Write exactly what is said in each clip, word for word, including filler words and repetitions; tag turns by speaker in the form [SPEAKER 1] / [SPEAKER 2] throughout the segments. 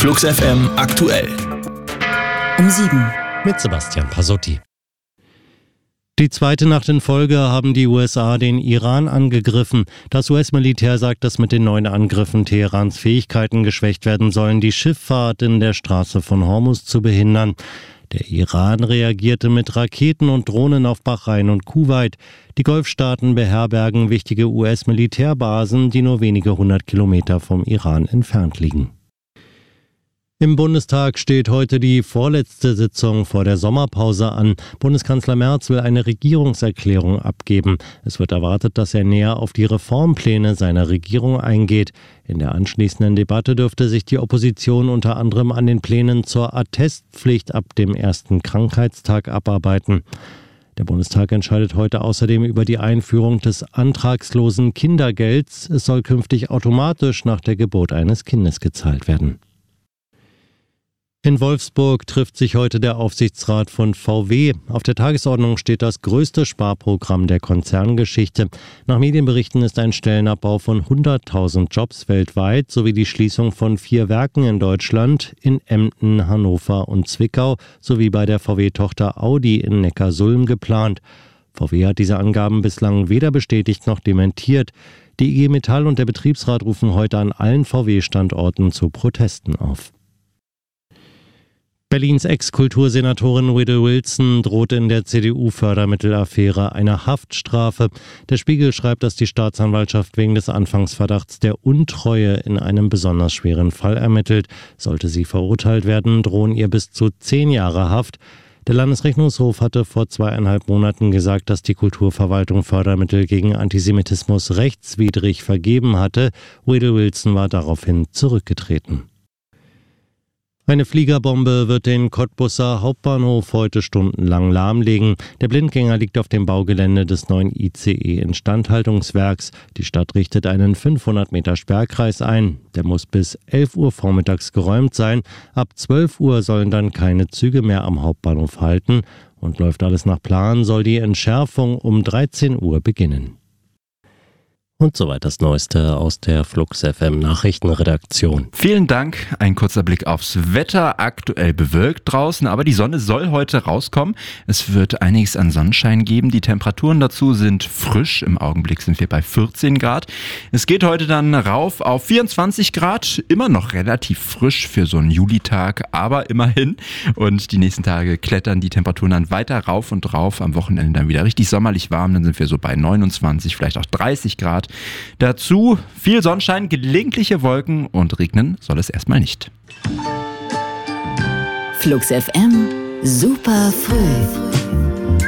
[SPEAKER 1] Flux F M aktuell.
[SPEAKER 2] Um sieben.
[SPEAKER 3] Mit Sebastian Pasotti.
[SPEAKER 4] Die zweite Nacht in Folge haben die U S A den Iran angegriffen. Das U S-Militär sagt, dass mit den neuen Angriffen Teherans Fähigkeiten geschwächt werden sollen, die Schifffahrt in der Straße von Hormuz zu behindern. Der Iran reagierte mit Raketen und Drohnen auf Bahrain und Kuwait. Die Golfstaaten beherbergen wichtige U S-Militärbasen, die nur wenige hundert Kilometer vom Iran entfernt liegen. Im Bundestag steht heute die vorletzte Sitzung vor der Sommerpause an. Bundeskanzler Merz will eine Regierungserklärung abgeben. Es wird erwartet, dass er näher auf die Reformpläne seiner Regierung eingeht. In der anschließenden Debatte dürfte sich die Opposition unter anderem an den Plänen zur Attestpflicht ab dem ersten Krankheitstag abarbeiten. Der Bundestag entscheidet heute außerdem über die Einführung des antragslosen Kindergelds. Es soll künftig automatisch nach der Geburt eines Kindes gezahlt werden. In Wolfsburg trifft sich heute der Aufsichtsrat von V W. Auf der Tagesordnung steht das größte Sparprogramm der Konzerngeschichte. Nach Medienberichten ist ein Stellenabbau von hunderttausend Jobs weltweit sowie die Schließung von vier Werken in Deutschland, in Emden, Hannover und Zwickau, sowie bei der V W-Tochter Audi in Neckarsulm geplant. V W hat diese Angaben bislang weder bestätigt noch dementiert. Die I G Metall und der Betriebsrat rufen heute an allen V W-Standorten zu Protesten auf. Berlins Ex-Kultursenatorin Whittle Wilson droht in der C D U-Fördermittelaffäre eine Haftstrafe. Der Spiegel schreibt, dass die Staatsanwaltschaft wegen des Anfangsverdachts der Untreue in einem besonders schweren Fall ermittelt. Sollte sie verurteilt werden, drohen ihr bis zu zehn Jahre Haft. Der Landesrechnungshof hatte vor zweieinhalb Monaten gesagt, dass die Kulturverwaltung Fördermittel gegen Antisemitismus rechtswidrig vergeben hatte. Whittle Wilson war daraufhin zurückgetreten. Eine Fliegerbombe wird den Cottbusser Hauptbahnhof heute stundenlang lahmlegen. Der Blindgänger liegt auf dem Baugelände des neuen I C E-Instandhaltungswerks. Die Stadt richtet einen fünfhundert Meter Sperrkreis ein. Der muss bis elf Uhr vormittags geräumt sein. Ab zwölf Uhr sollen dann keine Züge mehr am Hauptbahnhof halten. Und läuft alles nach Plan, soll die Entschärfung um dreizehn Uhr beginnen. Und soweit das Neueste aus der Flux F M Nachrichtenredaktion.
[SPEAKER 5] Vielen Dank. Ein kurzer Blick aufs Wetter. Aktuell bewölkt draußen, aber die Sonne soll heute rauskommen. Es wird einiges an Sonnenschein geben. Die Temperaturen dazu sind frisch. Im Augenblick sind wir bei vierzehn Grad. Es geht heute dann rauf auf vierundzwanzig Grad. Immer noch relativ frisch für so einen Julitag, aber immerhin. Und die nächsten Tage klettern die Temperaturen dann weiter rauf und rauf. Am Wochenende dann wieder richtig sommerlich warm. Dann sind wir so bei neunundzwanzig, vielleicht auch dreißig Grad. Dazu viel Sonnenschein, gelegentliche Wolken und regnen soll es erstmal nicht.
[SPEAKER 2] Flux F M, super früh.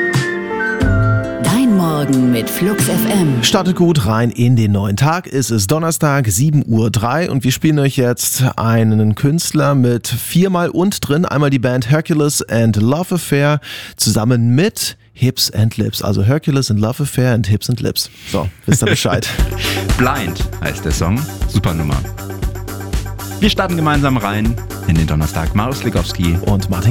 [SPEAKER 2] Dein Morgen mit Flux F M.
[SPEAKER 6] Startet gut rein in den neuen Tag. Es ist Donnerstag, sieben Uhr drei und wir spielen euch jetzt einen Künstler mit viermal und drin. Einmal die Band Hercules and Love Affair zusammen mit Hips and Lips, also Hercules and Love Affair and Hips and Lips. So, wisst ihr Bescheid.
[SPEAKER 5] Blind heißt der Song. Super Nummer. Wir starten gemeinsam rein in den Donnerstag. Marius Legowski
[SPEAKER 6] und Martin